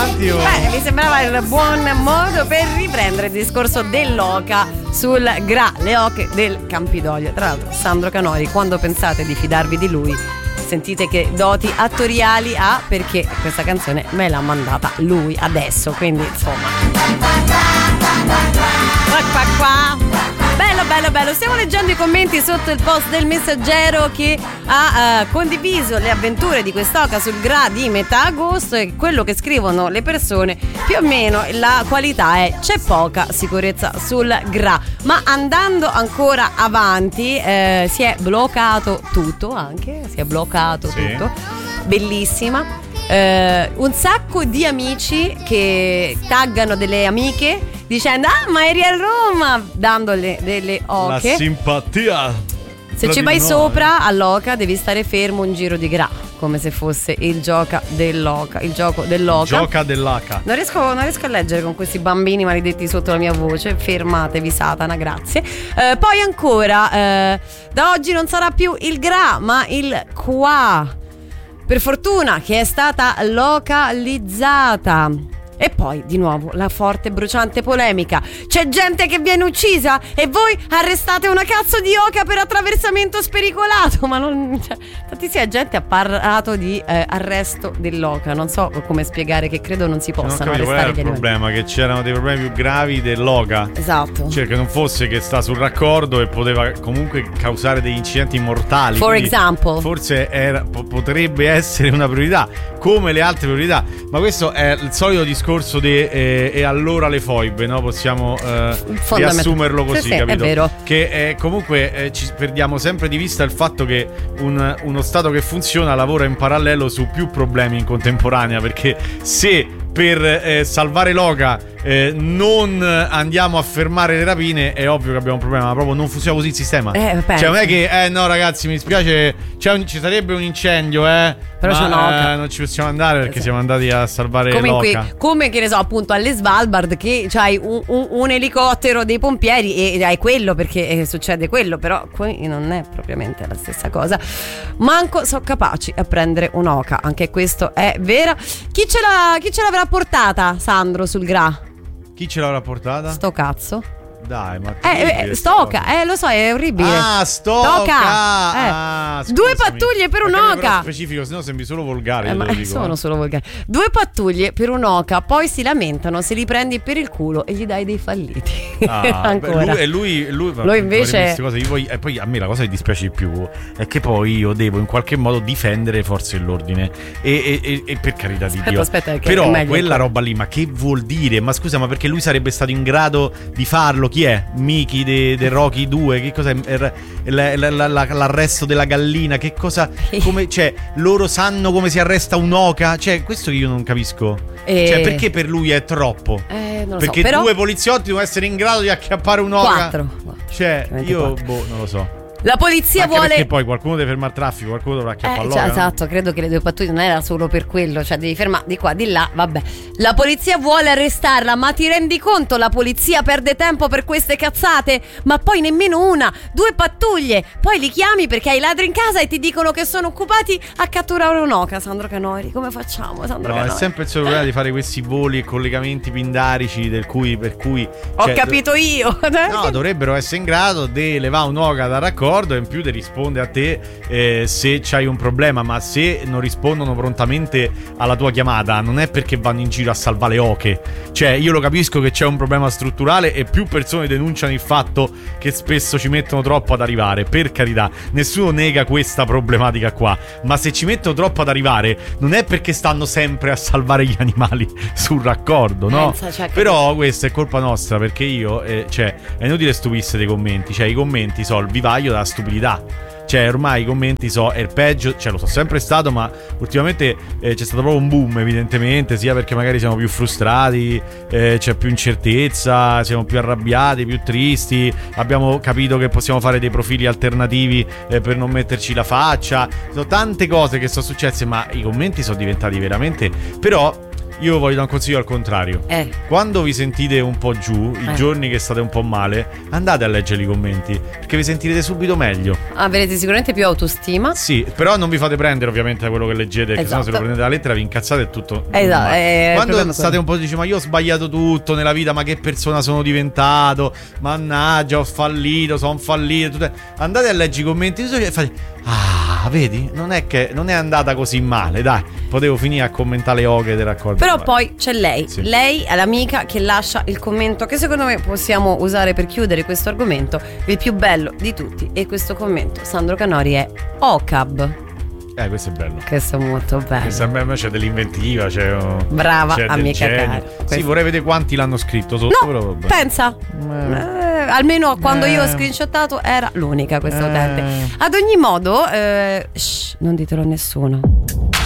avanti o... mi sembrava il buon modo per riprendere il discorso dell'oca sul Gra, le oche del Campidoglio. Tra l'altro Sandro Canori, quando pensate di fidarvi di lui, sentite che doti attoriali ha, perché questa canzone me l'ha mandata lui adesso, quindi insomma qua. Bello, stiamo leggendo i commenti sotto il post del Messaggero che ha condiviso le avventure di quest'oca sul Gra di metà agosto, e quello che scrivono le persone più o meno la qualità è: c'è poca sicurezza sul Gra. Ma andando ancora avanti si è bloccato tutto, tutto, bellissima. Un sacco di amici che taggano delle amiche dicendo: ah, ma eri a Roma, dandole delle oche. La simpatia. Se ci vai sopra all'oca devi stare fermo un giro di Gra, come se fosse il gioco dell'oca. Gioca dell'aca. Non riesco a leggere con questi bambini maledetti sotto la mia voce. Fermatevi, Satana, grazie. Poi ancora da oggi non sarà più il Gra ma il Qua, per fortuna che è stata localizzata. E poi di nuovo la forte e bruciante polemica: c'è gente che viene uccisa e voi arrestate una cazzo di oca per attraversamento spericolato. Ma non, tantissima gente ha parlato di arresto dell'oca. Non so come spiegare che credo non si possano arrestare gli animali. Il problema è che c'erano dei problemi più gravi dell'oca. Esatto. Cioè che non fosse che sta sul raccordo e poteva comunque causare degli incidenti mortali. For example. Forse potrebbe essere una priorità come le altre priorità. Ma questo è il solito discorso e allora le foibe, no? Possiamo riassumerlo così, sì, capito? È vero. Che comunque ci perdiamo sempre di vista il fatto che uno Stato che funziona lavora in parallelo su più problemi in contemporanea, perché se per salvare l'oca non andiamo a fermare le rapine, è ovvio che abbiamo un problema. Ma proprio non funziona così il sistema. Cioè non è che no ragazzi mi dispiace, ci sarebbe un incendio però c'è un'oca, non ci possiamo andare perché siamo andati a salvare l'oca. Come che ne so, appunto alle Svalbard, che c'hai un elicottero dei pompieri e hai quello perché succede quello. Però qui non è propriamente la stessa cosa. Manco sono capaci a prendere un'oca, anche questo è vero. Chi ce l'avrà portata, Sandro, sul Gra? Chi ce l'avrà portata? Sto cazzo. Dai, ma Stoca, lo so, è orribile. Stoca. Due pattuglie per un'oca. Specifico, sennò sembri solo volgare. Ma sono solo volgari. 2 pattuglie per un'oca, poi si lamentano se li prendi per il culo e gli dai dei falliti. Ancora. Lui invece cose, e poi a me la cosa che dispiace di più è che poi io devo in qualche modo difendere le forze dell'ordine e per carità di Dio. Aspetta, però quella roba lì, ma che vuol dire? Ma scusa, ma perché lui sarebbe stato in grado di farlo? Chi è? Miki de Rocky 2? Che cos'è? L'arresto della gallina? Che cosa? Come, cioè, loro sanno come si arresta un'oca? Cioè, questo che io non capisco. Cioè, perché per lui è troppo? Non lo perché so, però 2 poliziotti devono essere in grado di acchiappare un'oca? 4. Cioè, io non lo so. La polizia anche vuole. Perché poi qualcuno deve fermare il traffico, qualcuno dovrà acchiappare l'oca. Esatto, credo che le 2 pattuglie non era solo per quello, cioè devi fermare di qua, di là, vabbè. La polizia vuole arrestarla, ma ti rendi conto? La polizia perde tempo per queste cazzate, ma poi nemmeno una, 2 pattuglie. Poi li chiami perché hai ladri in casa e ti dicono che sono occupati a catturare un'oca. Sandro Canori, come facciamo, Sandro Canori? È sempre il solo problema di fare questi voli e collegamenti pindarici per cui ho capito io. No, dovrebbero essere in grado di levare un'oca dal raccordo e in più di risponde a te se c'hai un problema. Ma se non rispondono prontamente alla tua chiamata non è perché vanno in giro a salvare le oche. Cioè, io lo capisco che c'è un problema strutturale e più persone denunciano il fatto che spesso ci mettono troppo ad arrivare, per carità, nessuno nega questa problematica qua, ma se ci mettono troppo ad arrivare non è perché stanno sempre a salvare gli animali sul raccordo, no? Però questa è colpa nostra, perché io cioè è inutile stupirsi dei commenti, cioè i commenti sono il vivaio della stupidità. Cioè ormai i commenti è il peggio, cioè lo so sempre stato, ma ultimamente c'è stato proprio un boom, evidentemente, sia perché magari siamo più frustrati, c'è più incertezza, siamo più arrabbiati, più tristi, abbiamo capito che possiamo fare dei profili alternativi per non metterci la faccia. Sono tante cose che sono successe, ma i commenti sono diventati veramente. Però io voglio dare un consiglio al contrario. Quando vi sentite un po' giù, i giorni che state un po' male, andate a leggere i commenti, perché vi sentirete subito meglio. Avrete sicuramente più autostima. Sì, però non vi fate prendere ovviamente da quello che leggete, perché sennò se lo prendete la lettera vi incazzate e tutto. Quando state un po' dici ma io ho sbagliato tutto nella vita, ma che persona sono diventato, mannaggia ho fallito, sono fallito, andate a leggere i commenti e fate vedi, non è andata così male, dai, potevo finire a commentare le oghe del raccordo. Però poi c'è lei, lei è l'amica che lascia il commento che secondo me possiamo usare per chiudere questo argomento, il più bello di tutti, e questo commento, Sandro Canori, è OCAB. Questo è bello. Questo è molto bello. C'è dell'inventiva, brava c'è amica cara. Sì, vorrei vedere quanti l'hanno scritto sotto. No, però pensa. Almeno quando io ho screenshottato era l'unica questa utente. Ad ogni modo, non ditelo a nessuno.